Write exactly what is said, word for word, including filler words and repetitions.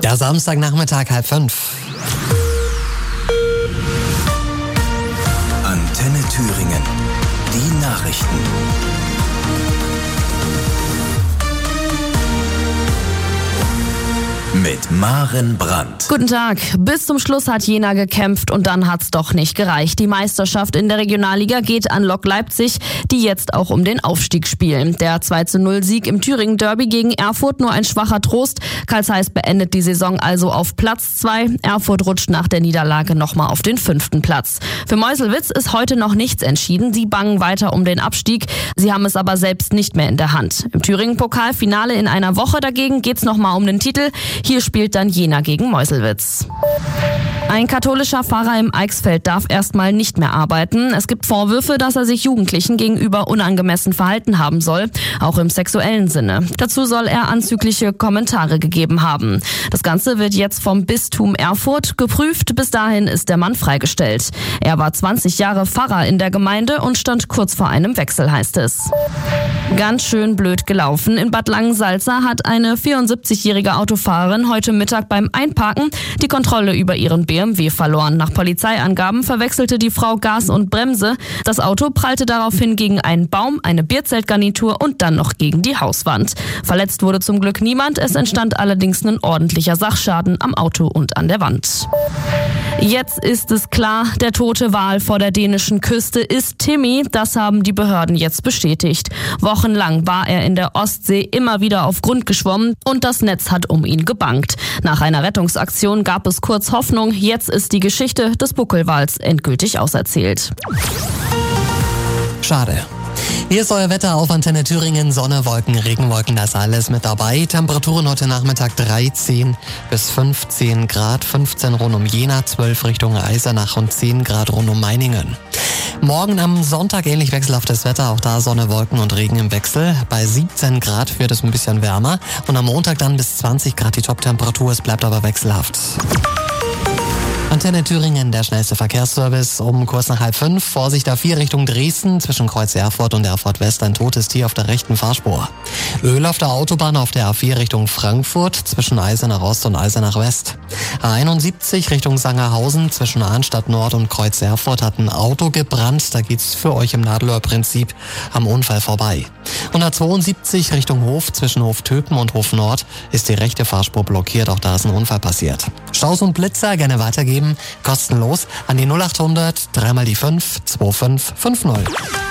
Der Samstagnachmittag halb fünf. Antenne Thüringen. Die Nachrichten. Mit Maren Brandt. Guten Tag. Bis zum Schluss hat Jena gekämpft und dann hat's doch nicht gereicht. Die Meisterschaft in der Regionalliga geht an Lok Leipzig, die jetzt auch um den Aufstieg spielen. Der zwei zu null Sieg im Thüringen-Derby gegen Erfurt nur ein schwacher Trost. Karl Zeiss beendet die Saison also auf Platz zwei. Erfurt rutscht nach der Niederlage nochmal auf den fünften Platz. Für Meuselwitz ist heute noch nichts entschieden. Sie bangen weiter um den Abstieg. Sie haben es aber selbst nicht mehr in der Hand. Im Thüringen-Pokalfinale in einer Woche dagegen geht's nochmal um den Titel. Hier spielt dann Jena gegen Meuselwitz. Ein katholischer Pfarrer im Eichsfeld darf erstmal nicht mehr arbeiten. Es gibt Vorwürfe, dass er sich Jugendlichen gegenüber unangemessen verhalten haben soll, auch im sexuellen Sinne. Dazu soll er anzügliche Kommentare gegeben haben. Das Ganze wird jetzt vom Bistum Erfurt geprüft. Bis dahin ist der Mann freigestellt. Er war zwanzig Jahre Pfarrer in der Gemeinde und stand kurz vor einem Wechsel, heißt es. Ganz schön blöd gelaufen. In Bad Langensalza hat eine vierundsiebzigjährige Autofahrerin heute Mittag beim Einparken die Kontrolle über ihren B M W verloren. Nach Polizeiangaben verwechselte die Frau Gas und Bremse. Das Auto prallte daraufhin gegen einen Baum, eine Bierzeltgarnitur und dann noch gegen die Hauswand. Verletzt wurde zum Glück niemand. Es entstand allerdings ein ordentlicher Sachschaden am Auto und an der Wand. Jetzt ist es klar, der tote Wal vor der dänischen Küste ist Timmy. Das haben die Behörden jetzt bestätigt. Wochenlang war er in der Ostsee immer wieder auf Grund geschwommen und das Netz hat um ihn gebankt. Nach einer Rettungsaktion gab es kurz Hoffnung. Jetzt ist die Geschichte des Buckelwals endgültig auserzählt. Schade. Hier ist euer Wetter auf Antenne Thüringen. Sonne, Wolken, Regenwolken, das alles mit dabei. Temperaturen heute Nachmittag dreizehn bis fünfzehn Grad, fünfzehn rund um Jena, zwölf Richtung Eisenach und zehn Grad rund um Meiningen. Morgen am Sonntag ähnlich wechselhaftes Wetter, auch da Sonne, Wolken und Regen im Wechsel. Bei siebzehn Grad wird es ein bisschen wärmer und am Montag dann bis zwanzig Grad die Toptemperatur, es bleibt aber wechselhaft. Antenne Thüringen, der schnellste Verkehrsservice, um kurz nach halb fünf. Vorsicht A vier Richtung Dresden, zwischen Kreuz Erfurt und Erfurt West ein totes Tier auf der rechten Fahrspur. Öl auf der Autobahn auf der A vier Richtung Frankfurt, zwischen Eisenach Ost und Eisenach West. A einundsiebzig Richtung Sangerhausen, zwischen Arnstadt Nord und Kreuz Erfurt hat ein Auto gebrannt. Da geht's für euch im Nadelöhr-Prinzip am Unfall vorbei. Und A zweiundsiebzig Richtung Hof, zwischen Hof Töpen und Hof Nord ist die rechte Fahrspur blockiert. Auch da ist ein Unfall passiert. Staus und Blitzer gerne weitergeben. Kostenlos an die null acht hundert, dreimal die fünf, zwei fünf fünf null.